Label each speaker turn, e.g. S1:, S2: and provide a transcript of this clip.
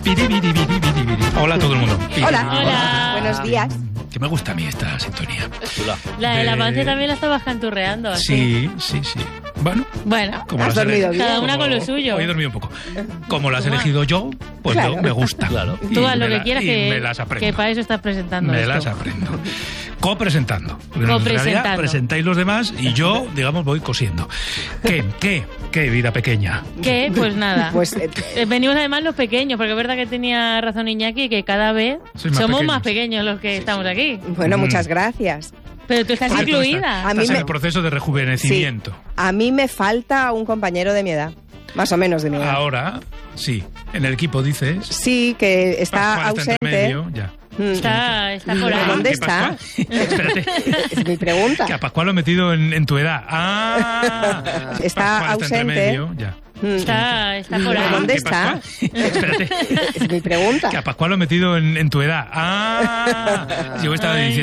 S1: Hola a todo el mundo.
S2: Hola.
S3: Buenos días.
S1: Que me gusta a mí esta sintonía.
S2: La de la Pance también la estabas canturreando.
S1: Sí. Bueno, como
S3: ¿Has
S1: las
S3: dormido bien?
S2: Cada una con lo suyo.
S1: Hoy he dormido un poco. Como las he elegido yo, pues
S3: Claro.
S1: me gusta.
S4: Claro.
S2: Tú haz lo que quieras,
S1: me las aprendo.
S2: que para eso estás presentando
S1: Me
S2: esto.
S1: las aprendo. Copresentando.
S2: Copresentando.
S1: En realidad, presentáis los demás y yo, digamos, voy cosiendo. ¿Qué vida pequeña?
S2: ¿Qué? Pues nada.
S3: Pues
S2: Venimos además los pequeños, porque es verdad que tenía razón Iñaki, que cada vez
S1: Sois más
S2: somos
S1: pequeños.
S2: más pequeños los que estamos aquí.
S3: bueno, muchas gracias.
S2: Pero tú estás
S1: Porque tú
S2: incluida.
S3: A mí
S1: Estás en
S3: me-
S1: el proceso de rejuvenecimiento.
S3: A mí me falta un compañero de mi edad, más o menos de mi edad.
S1: Ahora, sí. En el equipo dices...
S3: Sí, que está
S1: Pascual está entre
S3: ausente.
S1: medio, ya.
S2: Está por ahí.
S3: ¿Dónde
S1: que
S3: está?
S1: Pascual- Espérate.
S3: Es mi pregunta.
S1: Que a Pascual lo he metido en tu edad.
S3: Está
S1: Pascual
S3: ausente.
S1: entre medio, ya.
S2: Está por ahí.
S3: ¿Dónde
S1: Que
S3: está?
S1: Pascual- Espérate.
S3: Es mi pregunta.
S1: Que a Pascual lo he metido en tu edad. Yo estaba
S2: Ay.
S1: diciendo...